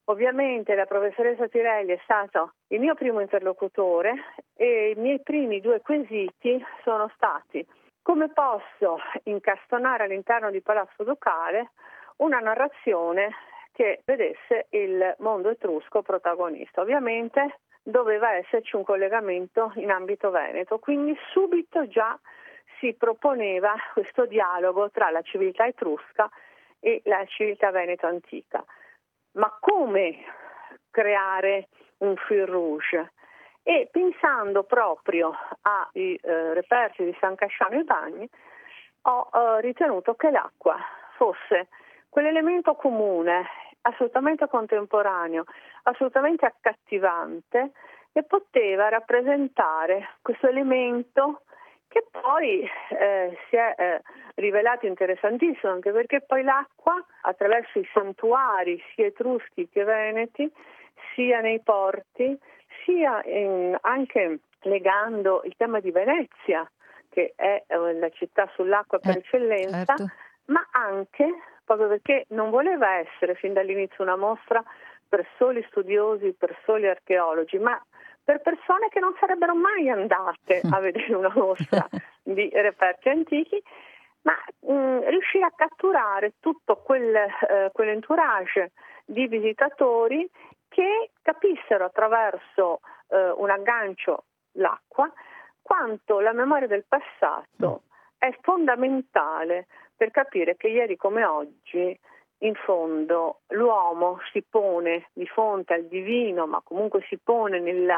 Ovviamente la professoressa Tirelli è stato il mio primo interlocutore e i miei primi due quesiti sono stati: come posso incastonare all'interno di Palazzo Ducale una narrazione che vedesse il mondo etrusco protagonista. Ovviamente doveva esserci un collegamento in ambito veneto, quindi subito già si proponeva questo dialogo tra la civiltà etrusca e la civiltà veneto antica. Ma come creare un fil rouge? E pensando proprio ai reperti di San Casciano e Bagni, ho ritenuto che l'acqua fosse quell'elemento comune, assolutamente contemporaneo, assolutamente accattivante, e poteva rappresentare questo elemento che poi si è rivelato interessantissimo, anche perché poi l'acqua, attraverso i santuari sia etruschi che veneti, sia nei porti, sia anche legando il tema di Venezia, che è la città sull'acqua per eccellenza, Certo. ma anche, proprio perché non voleva essere fin dall'inizio una mostra per soli studiosi, per soli archeologi, ma per persone che non sarebbero mai andate a vedere una mostra di reperti antichi, ma riuscire a catturare tutto quell'entourage di visitatori che capissero attraverso un aggancio, l'acqua, quanto la memoria del passato è fondamentale per capire che ieri come oggi in fondo l'uomo si pone di fronte al divino, ma comunque si pone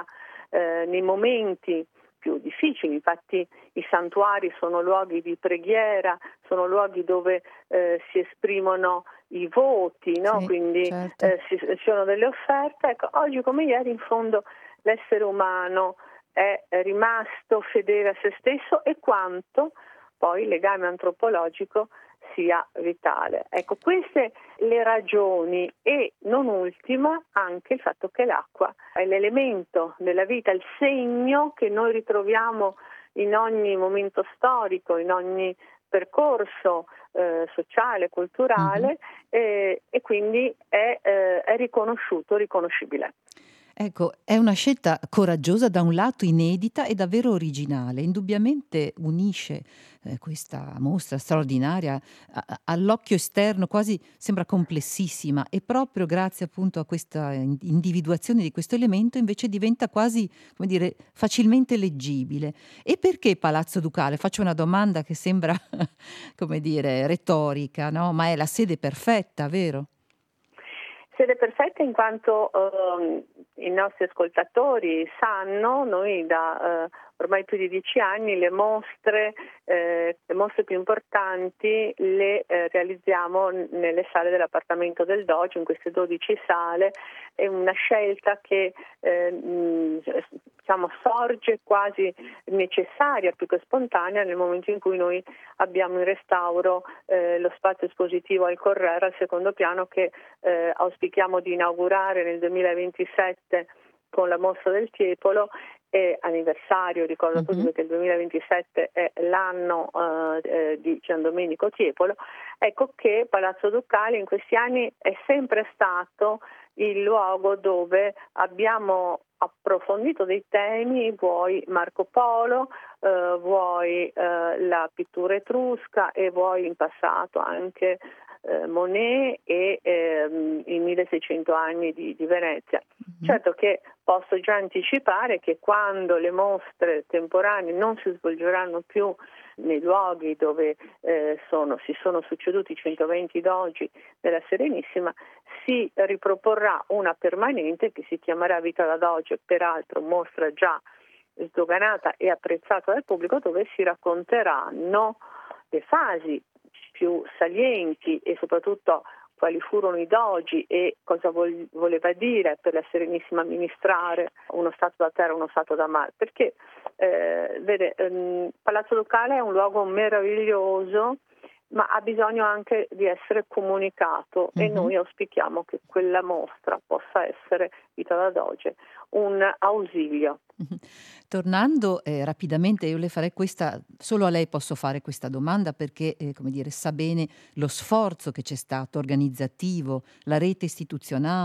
nei momenti più difficili. Infatti i santuari sono luoghi di preghiera, sono luoghi dove si esprimono i voti, no? Sì, Quindi certo. ci sono delle offerte. Ecco, oggi come ieri in fondo l'essere umano è rimasto fedele a se stesso, e quanto poi il legame antropologico sia vitale. Ecco, queste le ragioni, e non ultima anche il fatto che l'acqua è l'elemento della vita, il segno che noi ritroviamo in ogni momento storico, in ogni percorso sociale, culturale, e quindi è riconosciuto, riconoscibile. Ecco, è una scelta coraggiosa, da un lato inedita e davvero originale. Indubbiamente unisce, questa mostra straordinaria, all'occhio esterno quasi sembra complessissima, e proprio grazie appunto a questa individuazione di questo elemento invece diventa quasi, come dire, facilmente leggibile. E perché Palazzo Ducale? Faccio una domanda che sembra, come dire, retorica, no, ma è la sede perfetta, vero? Sede perfetta in quanto i nostri ascoltatori sanno, noi da ormai più di 10 anni le mostre più importanti le realizziamo nelle sale dell'appartamento del Doge, in queste 12 sale. È una scelta che diciamo sorge quasi necessaria, più che spontanea, nel momento in cui noi abbiamo in restauro lo spazio espositivo al Correra, al secondo piano, che auspichiamo di inaugurare nel 2027 con la mostra del Tiepolo, anniversario. Ricordo a tutti che il 2027 è l'anno di Gian Domenico Tiepolo. Ecco che Palazzo Ducale in questi anni è sempre stato il luogo dove abbiamo approfondito dei temi, vuoi Marco Polo, vuoi la pittura etrusca, e vuoi in passato anche Monet e i 1600 anni di Venezia. Certo che posso già anticipare che quando le mostre temporanee non si svolgeranno più nei luoghi dove si sono succeduti i 120 dogi della Serenissima, si riproporrà una permanente che si chiamerà Vita da Doge, peraltro mostra già sdoganata e apprezzata dal pubblico, dove si racconteranno le fasi più salienti e soprattutto quali furono i dogi e cosa voleva dire per la Serenissima amministrare uno stato da terra e uno stato da mare. Perché Palazzo Ducale è un luogo meraviglioso, ma ha bisogno anche di essere comunicato, e noi auspichiamo che quella mostra possa essere, Vita da Doge, un ausilio. Tornando, rapidamente, io le farei questa, solo a lei posso fare questa domanda perché, come dire, sa bene lo sforzo che c'è stato organizzativo, la rete istituzionale